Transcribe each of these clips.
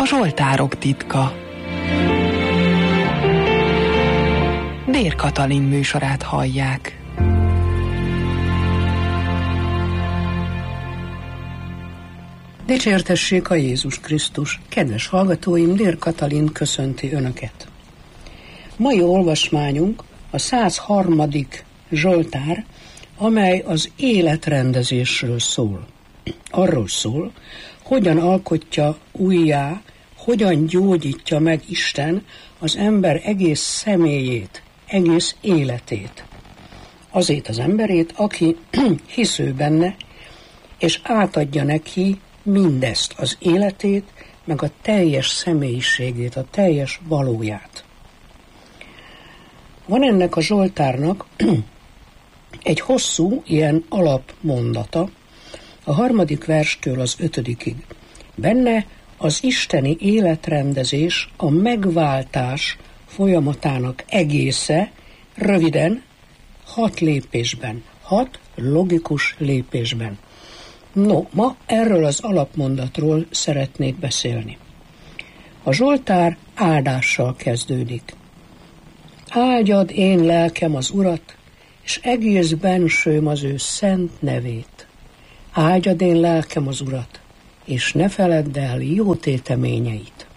A zsoltárok titka. Dér Katalin műsorát hallják. Dicsértessék a Jézus Krisztus! Kedves hallgatóim, Dér Katalin köszönti Önöket. Mai olvasmányunk a 103. Zsoltár, amely az életrendezésről szól. Arról szól, hogyan alkotja újjá, hogyan gyógyítja meg Isten az ember egész személyét, egész életét. Azért az emberét, aki hisz ő benne, és átadja neki mindezt, az életét, meg a teljes személyiségét, a teljes valóját. Van ennek a Zsoltárnak egy hosszú ilyen alapmondata, a 3. verstől az 5. Benne az isteni életrendezés, a megváltás folyamatának egésze, röviden, 6 lépésben, 6 logikus lépésben. No, ma erről az alapmondatról szeretnék beszélni. A Zsoltár áldással kezdődik. Áldjad én lelkem az Urat, és egész bensőm az ő szent nevét. Áldjad én lelkem az Urat, és ne feledd el jó téteményeit.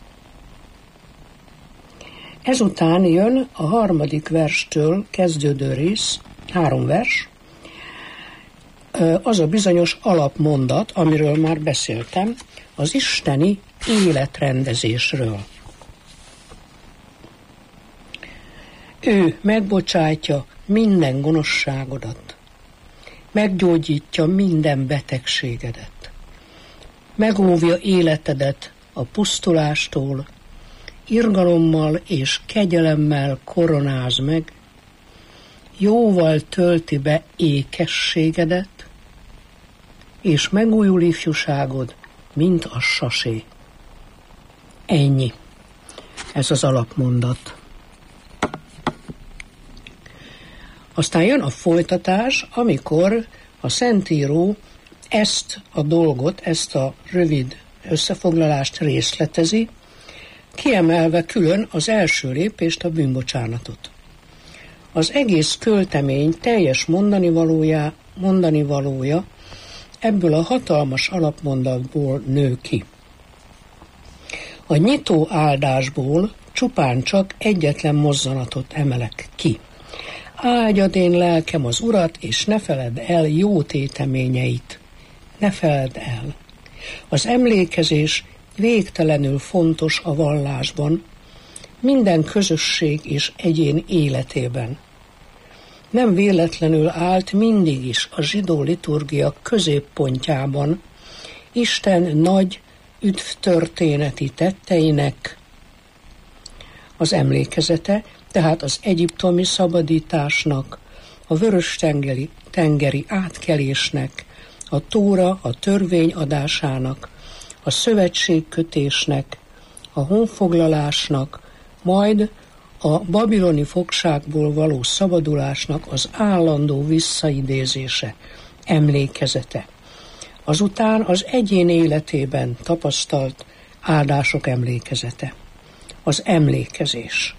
Ezután jön a 3. verstől kezdődő rész, 3 vers, az a bizonyos alapmondat, amiről már beszéltem, az isteni életrendezésről. Ő megbocsátja minden gonoszságodat, meggyógyítja minden betegségedet, megóvja életedet a pusztulástól, irgalommal és kegyelemmel koronáz meg, jóval tölti be ékességedet, és megújul ifjúságod, mint a sasé. Ennyi. Ez az alapmondat. Aztán jön a folytatás, amikor a Szentíró ezt a dolgot, ezt a rövid összefoglalást részletezi, kiemelve külön az első lépést, a bűnbocsánatot. Az egész költemény teljes mondani valója ebből a hatalmas alapmondatból nő ki. A nyitó áldásból csupán csak egyetlen mozzanatot emelek ki. Áldjad én lelkem az Urat, és ne feledd el jó téteményeit. Ne feledd el. Az emlékezés végtelenül fontos a vallásban, minden közösség és egyén életében. Nem véletlenül állt mindig is a zsidó liturgia középpontjában Isten nagy üdvtörténeti tetteinek az emlékezete, tehát az egyiptomi szabadításnak, a vörös-tengeri átkelésnek, a Tóra, a törvény adásának, a szövetségkötésnek, a honfoglalásnak, majd a babiloni fogságból való szabadulásnak az állandó visszaidézése, emlékezete. Azután az egyén életében tapasztalt áldások emlékezete. Az emlékezés.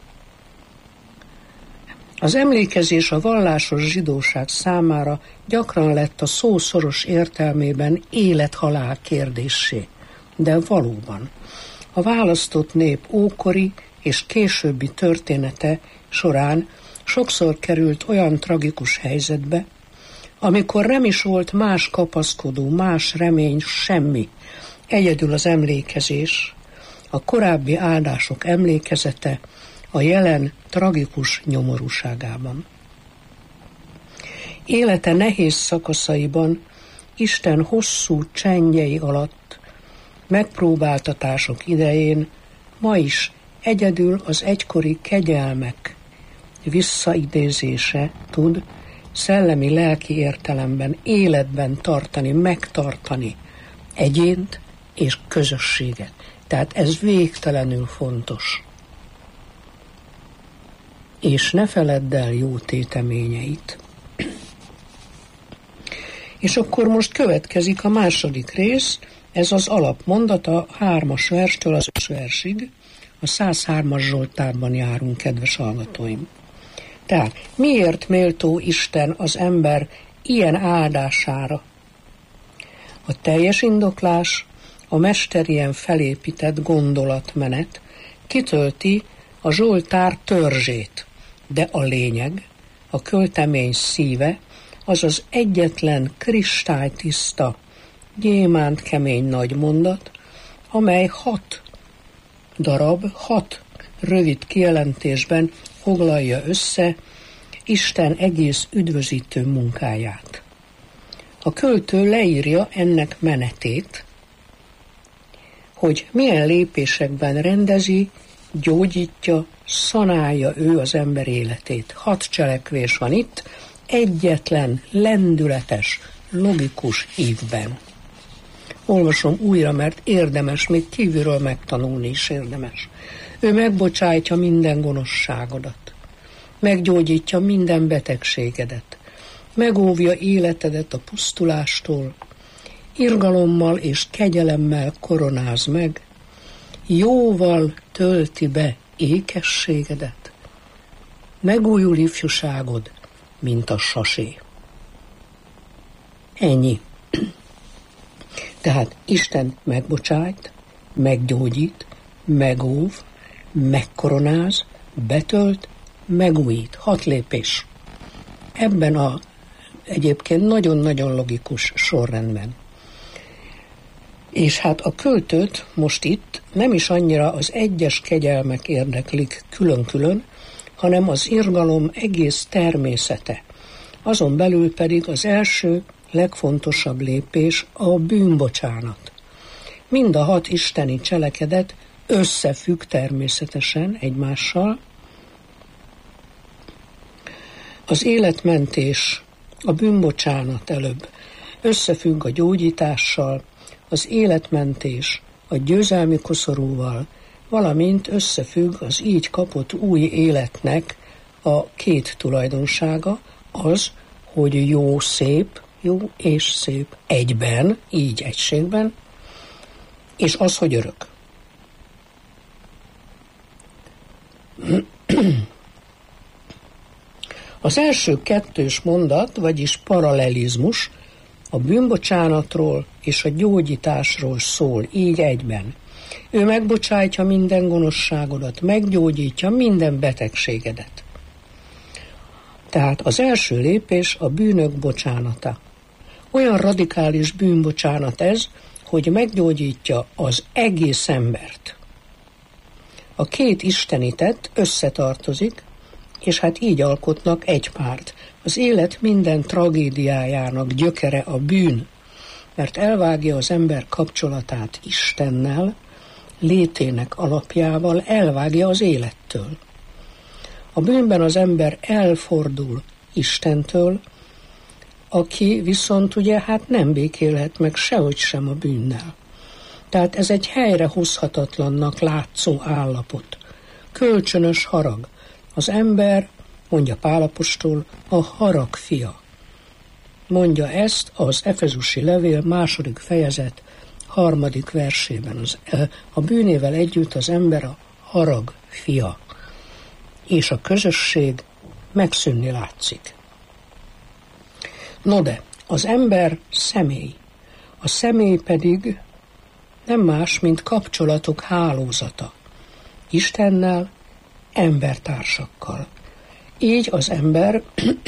Az emlékezés a vallásos zsidóság számára gyakran lett a szó szoros értelmében élet-halál kérdéssé. De valóban, a választott nép ókori és későbbi története során sokszor került olyan tragikus helyzetbe, amikor nem is volt más kapaszkodó, más remény, semmi. Egyedül az emlékezés, a korábbi áldások emlékezete a jelen tragikus nyomorúságában. Élete nehéz szakaszaiban, Isten hosszú csendjei alatt, megpróbáltatások idején, ma is egyedül az egykori kegyelmek visszaidézése tud szellemi-lelki értelemben, életben tartani, megtartani egyént és közösséget. Tehát ez végtelenül fontos. És ne feledd el jó téteményeit. És akkor most következik a második rész, Ez az alapmondata 3-as verstől az 5 versig, a 103-as Zsoltárban járunk, kedves hallgatóim. Tehát miért méltó Isten az ember ilyen áldására? A teljes indoklás, a mesterien felépített gondolatmenet kitölti a Zsoltár törzsét, de a lényeg, a költemény szíve, az az egyetlen kristálytiszta, gyémánt kemény nagy mondat, amely 6 rövid kijelentésben foglalja össze Isten egész üdvözítő munkáját. A költő leírja ennek menetét, hogy milyen lépésekben rendezi, gyógyítja, szanálja ő az ember életét. 6 cselekvés van itt, egyetlen, lendületes, logikus ívben. Olvasom újra, mert érdemes, még kívülről megtanulni is érdemes. Ő megbocsájtja minden gonoszságodat, meggyógyítja minden betegségedet, megóvja életedet a pusztulástól, irgalommal és kegyelemmel koronáz meg, jóval tölti be ékességedet, megújul ifjúságod, mint a sasé. Ennyi. Tehát Isten megbocsájt, meggyógyít, megóv, megkoronáz, betölt, megújít. 6 lépés. Ebben a egyébként nagyon-nagyon logikus sorrendben. És hát a költőt most itt nem is annyira az egyes kegyelmek érdeklik külön-külön, hanem az irgalom egész természete. Azon belül pedig az első, legfontosabb lépés a bűnbocsánat. Mind a 6 isteni cselekedet összefügg természetesen egymással. Az életmentés, a bűnbocsánat előbb összefügg a gyógyítással, az életmentés a győzelmi koszorúval, valamint összefügg az így kapott új életnek a 2 tulajdonsága, az, hogy jó és szép egyben, így egységben, és az, hogy örök. Az első 2 mondat, vagyis paralelizmus a bűnbocsánatról és a gyógyításról szól, így egyben. Ő megbocsájtja minden gonoszságodat, meggyógyítja minden betegségedet. Tehát az első lépés a bűnök bocsánata. Olyan radikális bűnbocsánat ez, hogy meggyógyítja az egész embert. A 2 isteni tett összetartozik, és hát így alkotnak egy párt. Az élet minden tragédiájának gyökere a bűn, mert elvágja az ember kapcsolatát Istennel, létének alapjával, elvágja az élettől. A bűnben az ember elfordul Istentől, aki viszont ugye hát nem békélhet meg sehogy sem a bűnnel. Tehát ez egy helyrehozhatatlannak látszó állapot. Kölcsönös harag. Az ember, mondja Pál apostol, a harag fia. Mondja ezt az Efezusi levél 2. fejezet 3. versében. A bűnével együtt az ember a harag fia. És a közösség megszűnni látszik. No de, az ember személy. A személy pedig nem más, mint kapcsolatok hálózata. Istennel, embertársakkal. Így az ember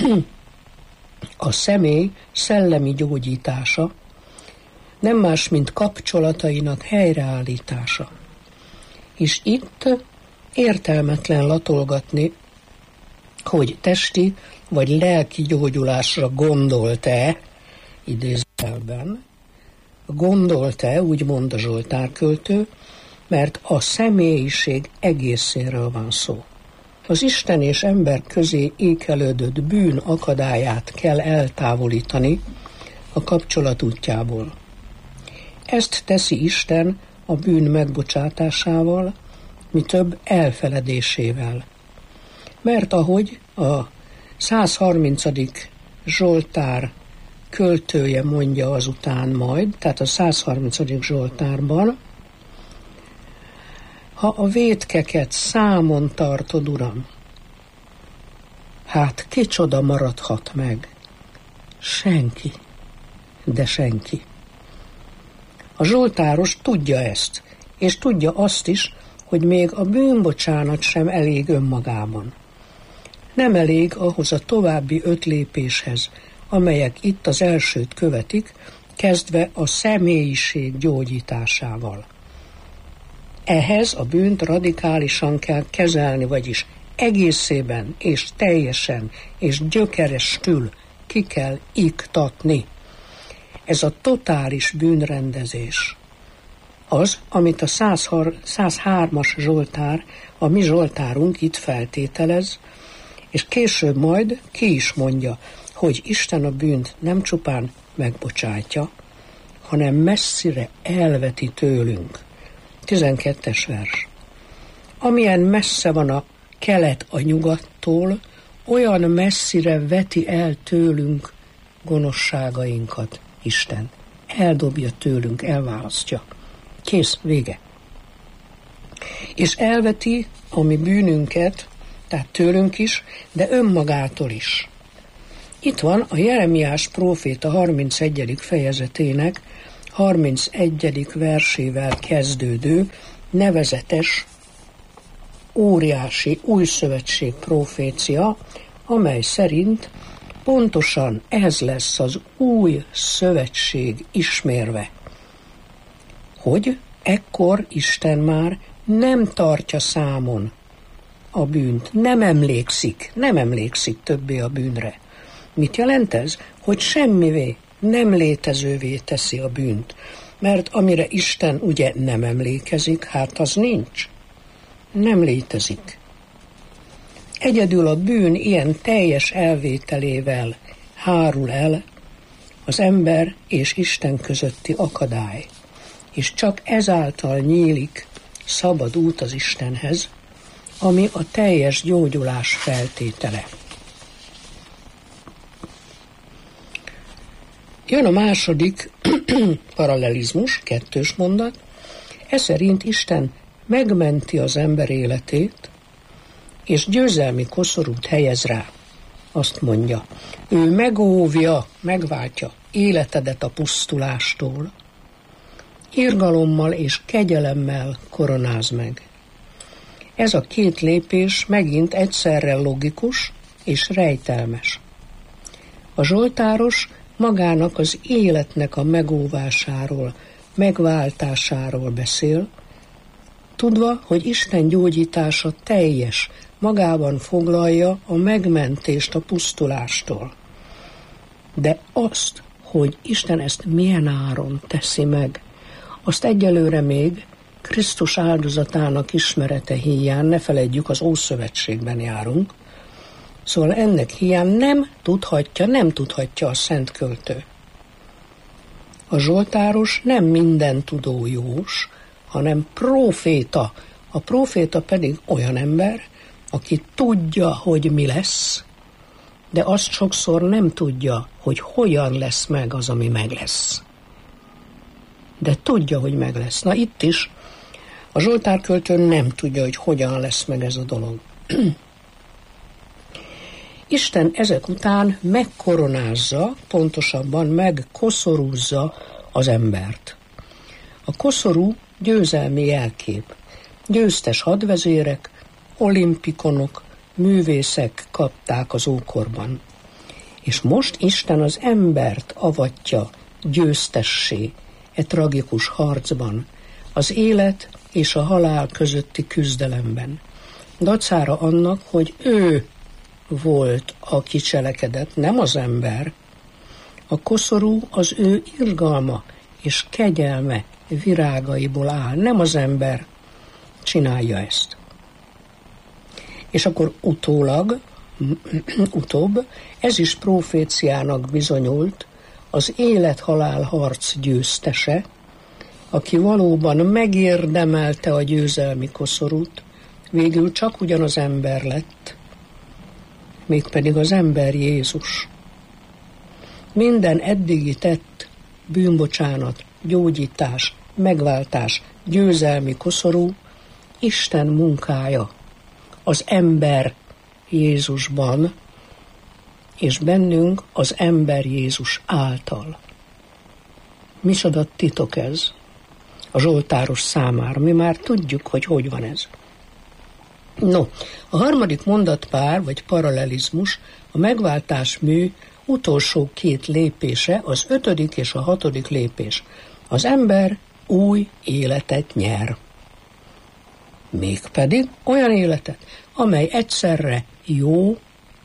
a személy szellemi gyógyítása, nem más, mint kapcsolatainak helyreállítása. És itt értelmetlen latolgatni, hogy testi vagy lelki gyógyulásra gondolt-e, idézőjelben, gondolt-e, úgy mond a Zsoltár költő, mert a személyiség egészéről van szó. Az Isten és ember közé ékelődött bűn akadályát kell eltávolítani a kapcsolat útjából. Ezt teszi Isten a bűn megbocsátásával, mi több elfeledésével. Mert ahogy a 130. Zsoltár költője mondja azután majd, tehát a 130. Zsoltárban: ha a vétkeket számon tartod, Uram, hát kicsoda maradhat meg? Senki, de senki. A zsoltáros tudja ezt, és tudja azt is, hogy még a bűnbocsánat sem elég önmagában. Nem elég ahhoz a további 5 lépéshez, amelyek itt az elsőt követik, kezdve a személyiség gyógyításával. Ehhez a bűnt radikálisan kell kezelni, vagyis egészében és teljesen és gyökerestül ki kell iktatni. Ez a totális bűnrendezés az, amit a 103-as Zsoltár, a mi Zsoltárunk itt feltételez, és később majd ki is mondja, hogy Isten a bűnt nem csupán megbocsátja, hanem messzire elveti tőlünk. 12. vers. Amilyen messze van a kelet a nyugattól, olyan messzire veti el tőlünk gonoszságainkat Isten. Eldobja tőlünk, elválasztja. Kész, vége. És elveti a mi bűnünket, tehát tőlünk is, de önmagától is. Itt van a Jeremiás próféta 31. fejezetének 31. versével kezdődő nevezetes, óriási új szövetség profécia, amely szerint pontosan ez lesz az új szövetség ismérve, hogy ekkor Isten már nem tartja számon a bűnt, nem emlékszik többé a bűnre. Mit jelent ez? Hogy semmivé, nem létezővé teszi a bűnt. Mert amire Isten ugye nem emlékezik, hát az nincs. Nem létezik. Egyedül a bűn ilyen teljes elvételével hárul el az ember és Isten közötti akadály, és csak ezáltal nyílik szabad út az Istenhez, ami a teljes gyógyulás feltétele. Jön a második paralelizmus, 2. mondat. Ez szerint Isten megmenti az ember életét, és győzelmi koszorút helyez rá. Azt mondja, ő megóvja, megváltja életedet a pusztulástól, irgalommal és kegyelemmel koronáz meg. Ez a 2 lépés megint egyszerre logikus és rejtelmes. A zsoltáros magának az életnek a megóvásáról, megváltásáról beszél, tudva, hogy Isten gyógyítása teljes, magában foglalja a megmentést a pusztulástól. De azt, hogy Isten ezt milyen áron teszi meg, azt egyelőre még Krisztus áldozatának ismerete híján, ne feledjük, az Ószövetségben járunk, szóval ennek híján nem tudhatja a szent költő. A zsoltáros nem mindentudó jós, hanem próféta. A próféta pedig olyan ember, aki tudja, hogy mi lesz, de azt sokszor nem tudja, hogy hogyan lesz meg az, ami meg lesz. De tudja, hogy meg lesz. Na itt is a zsoltárköltő nem tudja, hogy hogyan lesz meg ez a dolog. Isten ezek után megkoronázza, pontosabban megkoszorúzza az embert. A koszorú győzelmi jelkép. Győztes hadvezérek, olimpikonok, művészek kapták az ókorban. És most Isten az embert avatja győztessé e tragikus harcban, az élet és a halál közötti küzdelemben. Dacára annak, hogy ő volt, aki cselekedett, nem az ember. A koszorú az ő irgalma és kegyelme virágaiból áll, nem az ember csinálja ezt. És akkor utóbb, ez is proféciának bizonyult, az élet-halál harc győztese, aki valóban megérdemelte a győzelmi koszorút, végül csak ugyanaz ember lett, mégpedig az ember Jézus. minden eddigi tett bűnbocsánat, gyógyítás, megváltás, győzelmi koszorú Isten munkája az ember Jézusban, és bennünk az ember Jézus által. Micsoda titok ez a zsoltáros számára. Mi már tudjuk, hogy van ez. No, a harmadik mondatpár, vagy paralelizmus, a megváltás mű utolsó két lépése, az 5. és a 6. lépés. Az ember új életet nyer. Mégpedig olyan életet, amely egyszerre jó,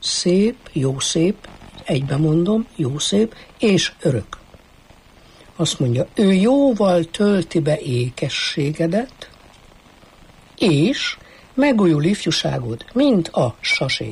szép, egyben mondom, jó, szép, és örök. Azt mondja, ő jóval tölti be ékességedet, és megújul ifjúságod, mint a sasé.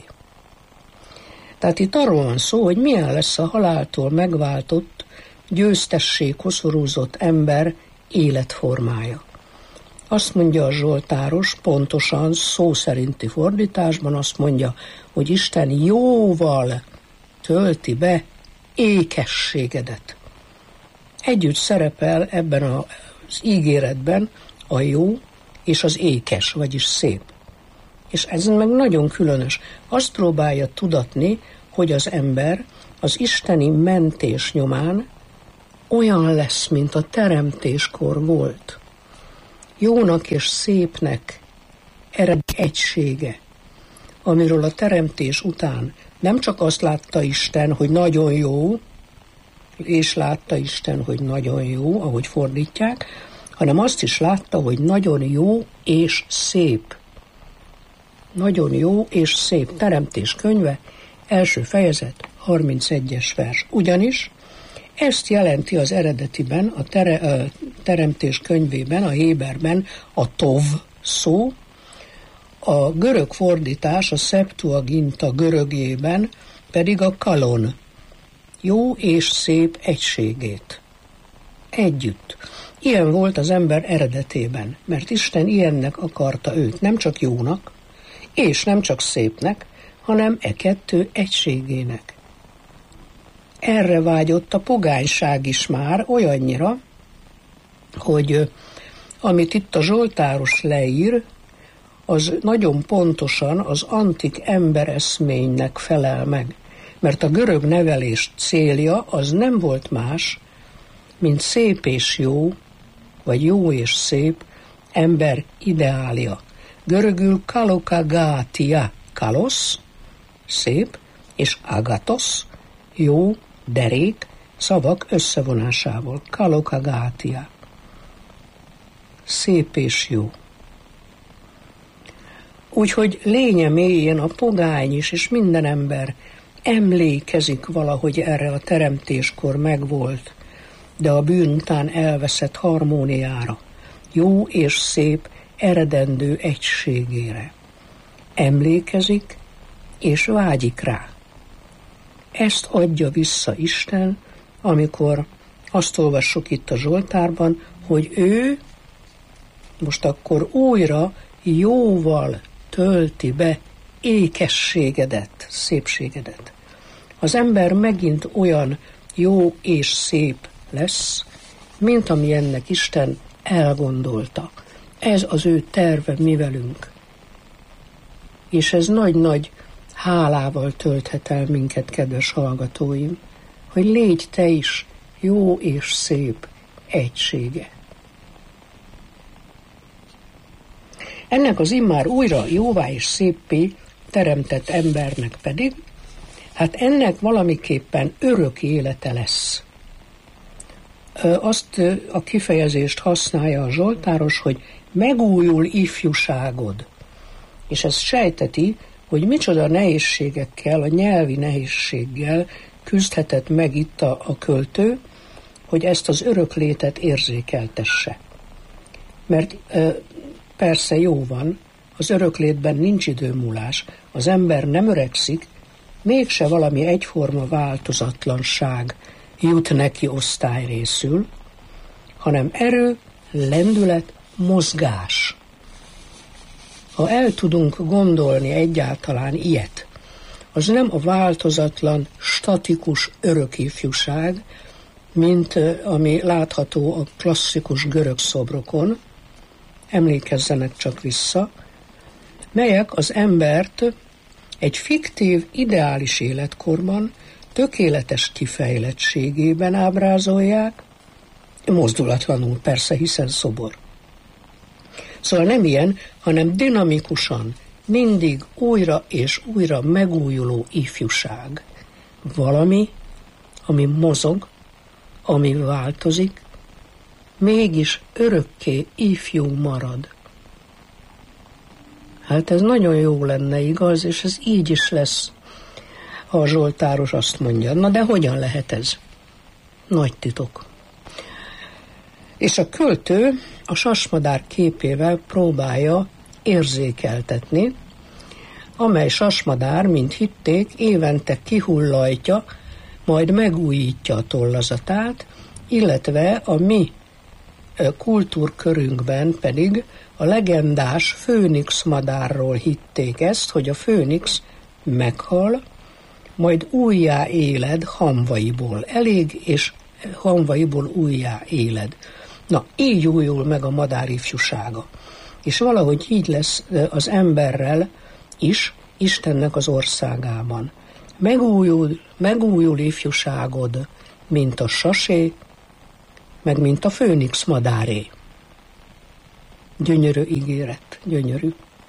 Tehát itt arról van szó, hogy milyen lesz a haláltól megváltott, győztessé koszorúzott ember életformája. Azt mondja a zsoltáros, pontosan szó szerinti fordításban azt mondja, hogy Isten jóval tölti be ékességedet. Együtt szerepel ebben az ígéretben a jó és az ékes, vagyis szép. És ez meg nagyon különös. Azt próbálja tudatni, hogy az ember az isteni mentés nyomán olyan lesz, mint a teremtéskor volt. Jónak és szépnek ered egysége, amiről a teremtés után nem csak azt látta Isten, hogy nagyon jó, és látta Isten, hogy nagyon jó, ahogy fordítják, hanem azt is látta, hogy nagyon jó és szép. Nagyon jó és szép. Teremtés könyve, első fejezet, 31-es vers. Ugyanis ezt jelenti az eredetiben, a teremtés könyvében, a héberben a tov szó, a görög fordítás, a Septuaginta görögében pedig a kalon, jó és szép egységét. Együtt. Ilyen volt az ember eredetében, mert Isten ilyennek akarta őt, nem csak jónak, és nem csak szépnek, hanem e kettő egységének. Erre vágyott a pogányság is már olyannyira, hogy amit itt a zsoltáros leír, az nagyon pontosan az antik embereszménynek felel meg. Mert a görög nevelés célja az nem volt más, mint szép és jó, vagy jó és szép ember ideálja. Görögül kalokagatia, kalosz, szép, és agatos, jó, derék, szavak összevonásával. Kalokagatia. Szép és jó. Úgyhogy lénye mélyén a pogány is, és minden ember emlékezik valahogy erre a teremtéskor megvolt, de a bűn után elveszett harmóniára, jó és szép eredendő egységére. Emlékezik és vágyik rá. Ezt adja vissza Isten, amikor azt olvassuk itt a Zsoltárban, hogy ő most akkor újra jóval tölti be ékességedet, szépségedet. Az ember megint olyan jó és szép lesz, mint ami ennek Isten elgondolta. Ez az ő terve mi velünk. És ez nagy-nagy hálával tölthet el minket, kedves hallgatóim, hogy légy te is jó és szép egysége. Ennek az immár újra jóvá és széppé teremtett embernek pedig, hát ennek valamiképpen örök élete lesz. Azt a kifejezést használja a zsoltáros, hogy megújul ifjúságod. És ez sejteti, hogy micsoda nehézségekkel, a nyelvi nehézséggel küzdhetett meg itt a költő, hogy ezt az örök létet érzékeltesse. Mert persze jó van, az öröklétben nincs időmúlás, az ember nem öregszik, mégse valami egyforma változatlanság jut neki osztályrészül, hanem erő, lendület, mozgás. Ha el tudunk gondolni egyáltalán ilyet, az nem a változatlan, statikus örök ifjúság, mint ami látható a klasszikus görög szobrokon, emlékezzenek csak vissza, melyek az embert egy fiktív, ideális életkorban tökéletes kifejlettségében ábrázolják, mozdulatlanul persze, hiszen szobor. Szóval nem ilyen, hanem dinamikusan, mindig újra és újra megújuló ifjúság. Valami, ami mozog, ami változik, mégis örökké ifjú marad. Hát ez nagyon jó lenne, igaz, és ez így is lesz, ha a zsoltáros azt mondja. Na de hogyan lehet ez? Nagy titok. És a költő a sasmadár képével próbálja érzékeltetni, amely sasmadár, mint hitték, évente kihullajtja, majd megújítja a tollazatát, illetve a mi kultúrkörünkben pedig a legendás főnix madárról hitték ezt, hogy a főnix meghal, majd újjá éled hamvaiból. Elég, és hamvaiból újjá éled. Na, így újul meg a madár ifjúsága. És valahogy így lesz az emberrel is, Istennek az országában. Megújul ifjúságod, mint a sasé, meg mint a főnix madáré. Gyönyörű ígéret, gyönyörű.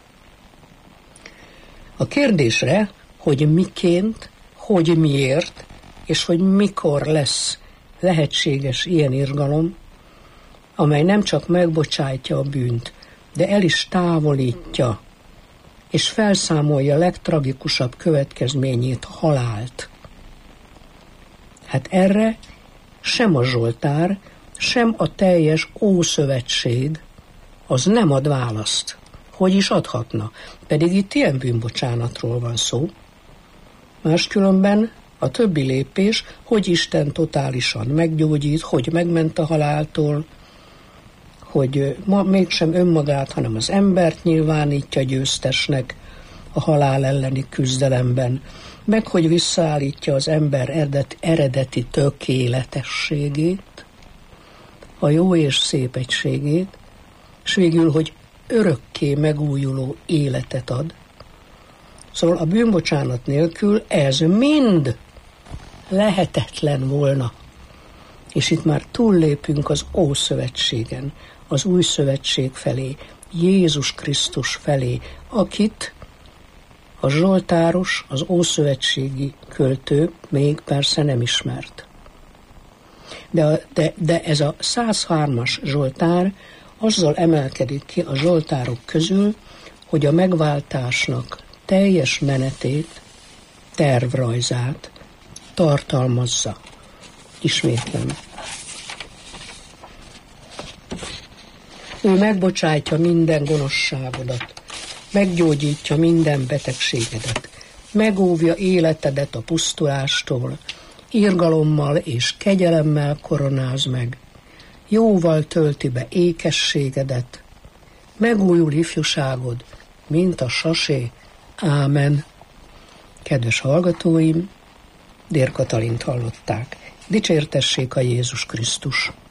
A kérdésre, hogy miként, hogy miért, és hogy mikor lesz lehetséges ilyen irgalom, amely nem csak megbocsájtja a bűnt, de el is távolítja, és felszámolja legtragikusabb következményét, a halált. Hát erre sem a Zsoltár, sem a teljes Ószövetség az nem ad választ. Hogy is adhatna? Pedig itt ilyen bűnbocsánatról van szó. Máskülönben a többi lépés, hogy Isten totálisan meggyógyít, hogy megment a haláltól, hogy mégsem önmagát, hanem az embert nyilvánítja győztesnek a halál elleni küzdelemben, meg hogy visszaállítja az ember eredeti tökéletességét, a jó és szép egységét, és végül, hogy örökké megújuló életet ad. Szóval a bűnbocsánat nélkül ez mind lehetetlen volna. És itt már túllépünk az Ószövetségen, az Új Szövetség felé, Jézus Krisztus felé, akit a zsoltáros, az ószövetségi költő még persze nem ismert. De ez a 103-as zsoltár azzal emelkedik ki a zsoltárok közül, hogy a megváltásnak teljes menetét, tervrajzát tartalmazza. Ismétlem. Ő megbocsájtja minden gonoszságodat, meggyógyítja minden betegségedet, megóvja életedet a pusztulástól, irgalommal és kegyelemmel koronáz meg, jóval tölti be ékességedet, megújul ifjúságod, mint a sasé. Ámen. Kedves hallgatóim, Dér Katalint hallották. Dicsértessék a Jézus Krisztus!